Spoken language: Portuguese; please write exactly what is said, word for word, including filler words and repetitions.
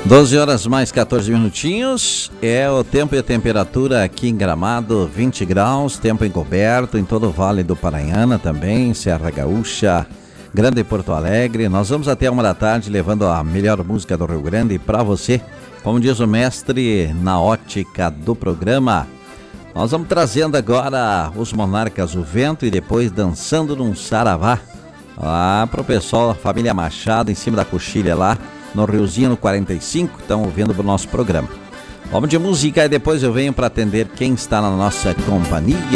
doze horas mais quatorze minutinhos, é o tempo e a temperatura aqui em Gramado, vinte graus, tempo encoberto em todo o Vale do Paranhana também, Serra Gaúcha, Grande Porto Alegre. Nós vamos até uma da tarde levando a melhor música do Rio Grande para você, como diz o mestre, na ótica do programa. Nós vamos trazendo agora os Monarcas, o Vento, e depois Dançando num Saravá, lá pro pessoal, a família Machado, em cima da coxilha lá, no Riozinho, no quarenta e cinco, estão ouvindo o nosso programa. Vamos de música e depois eu venho para atender quem está na nossa companhia.